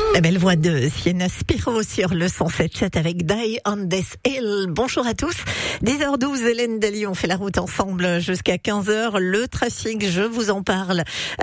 La belle voix de Sienna Spiro sur le 107.7 avec Die on This Hill. Bonjour à tous. 10h12, Hélène Daly, on fait la route ensemble jusqu'à 15h. Le trafic, je vous en parle